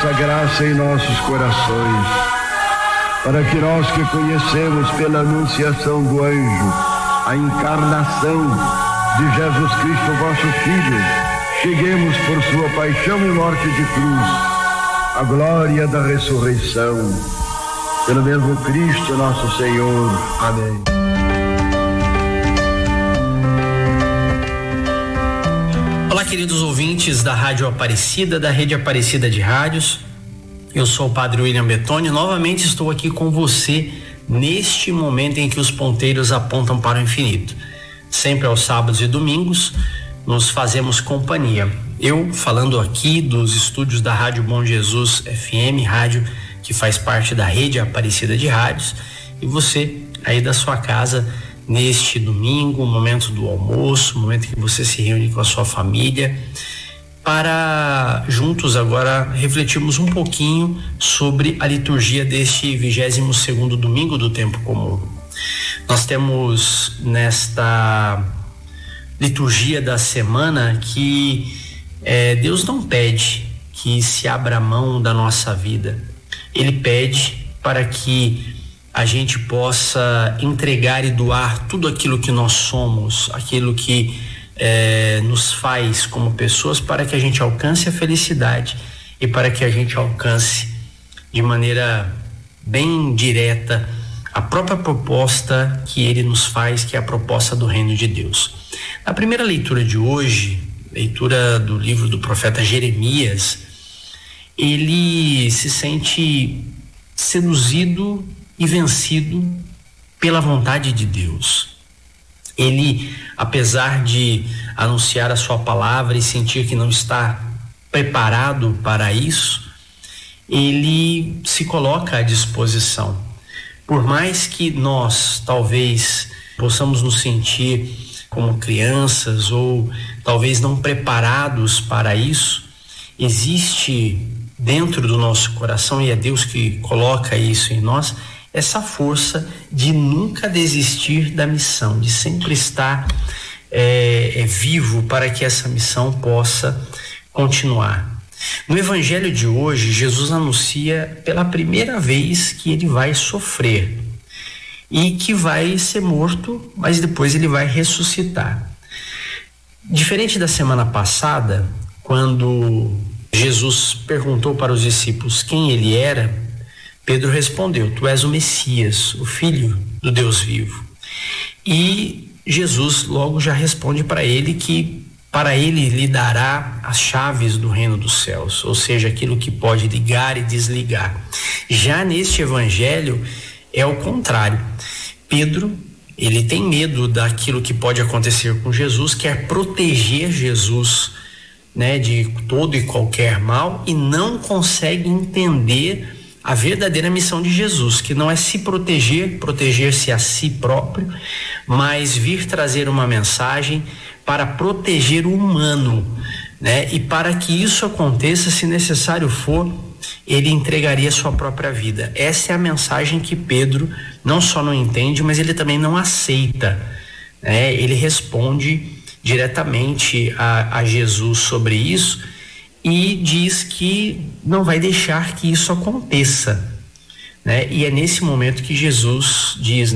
vossa graça em nossos corações, para que nós que conhecemos pela anunciação do anjo a encarnação de Jesus Cristo, vosso Filho, cheguemos por sua paixão e morte de cruz à glória da ressurreição. Pelo mesmo Cristo nosso Senhor. Amém. Olá, queridos ouvintes da Rádio Aparecida, da Rede Aparecida de Rádios. Eu sou o Padre William Bettoni. Novamente estou aqui com você neste momento em que os ponteiros apontam para o infinito. Sempre aos sábados e domingos nos fazemos companhia. Eu falando aqui dos estúdios da Rádio Bom Jesus FM, rádio que faz parte da Rede Aparecida de Rádios, e você aí da sua casa neste domingo, momento do almoço, momento que você se reúne com a sua família, para juntos agora refletirmos um pouquinho sobre a liturgia deste 22º domingo do tempo comum. Nós temos nesta liturgia da semana que Deus não pede que se abra mão da nossa vida. Ele pede para que a gente possa entregar e doar tudo aquilo que nós somos, aquilo que nos faz como pessoas, para que a gente alcance a felicidade e para que a gente alcance de maneira bem direta a própria proposta que ele nos faz, que é a proposta do reino de Deus. Na primeira leitura de hoje, leitura do livro do profeta Jeremias, ele se sente seduzido e vencido pela vontade de Deus. Ele, apesar de anunciar a sua palavra e sentir que não está preparado para isso, ele se coloca à disposição. Por mais que nós talvez possamos nos sentir como crianças ou talvez não preparados para isso, existe dentro do nosso coração, e é Deus que coloca isso em nós, essa força de nunca desistir da missão, de sempre estar vivo para que essa missão possa continuar. No evangelho de hoje, Jesus anuncia pela primeira vez que ele vai sofrer e que vai ser morto, mas depois ele vai ressuscitar. Diferente da semana passada, quando Jesus perguntou para os discípulos quem ele era, Pedro respondeu: tu és o Messias, o Filho do Deus vivo. E Jesus logo já responde para ele que para ele lhe dará as chaves do reino dos céus, ou seja, aquilo que pode ligar e desligar. Já neste evangelho é o contrário. Pedro, ele tem medo daquilo que pode acontecer com Jesus, quer proteger Jesus, de todo e qualquer mal, e não consegue entender a verdadeira missão de Jesus, que não é se proteger-se a si próprio, mas vir trazer uma mensagem para proteger o humano, E para que isso aconteça, se necessário for, ele entregaria sua própria vida. Essa é a mensagem que Pedro não só não entende, mas ele também não aceita, Ele responde diretamente a Jesus sobre isso e diz que não vai deixar que isso aconteça, E é nesse momento que Jesus diz,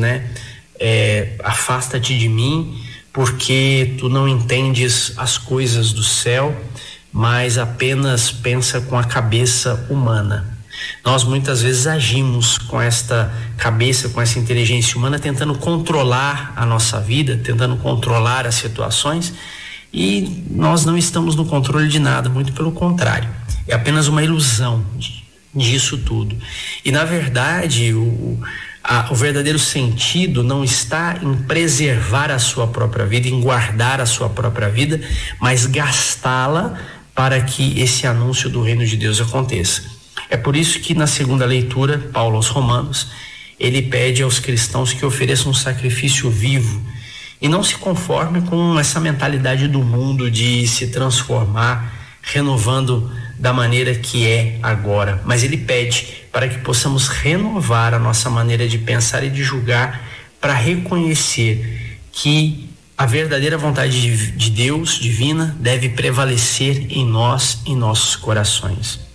afasta-te de mim, porque tu não entendes as coisas do céu, mas apenas pensa com a cabeça humana. Nós muitas vezes agimos com esta cabeça, com essa inteligência humana, tentando controlar a nossa vida, tentando controlar as situações, e nós não estamos no controle de nada, muito pelo contrário. É apenas uma ilusão disso tudo. E na verdade, o verdadeiro sentido não está em preservar a sua própria vida, em guardar a sua própria vida, mas gastá-la para que esse anúncio do reino de Deus aconteça. É por isso que na segunda leitura, Paulo aos Romanos, ele pede aos cristãos que ofereçam um sacrifício vivo e não se conforme com essa mentalidade do mundo de se transformar, renovando da maneira que é agora, mas ele pede para que possamos renovar a nossa maneira de pensar e de julgar, para reconhecer que a verdadeira vontade de Deus, divina, deve prevalecer em nós, em nossos corações.